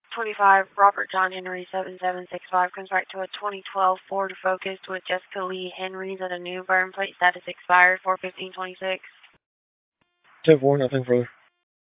25 Robert John Henry 7765 comes back to a 2012 Ford Focus with Jessica Lee Henry's at a new burn plate status expired 4/15/26. 10-4, nothing further.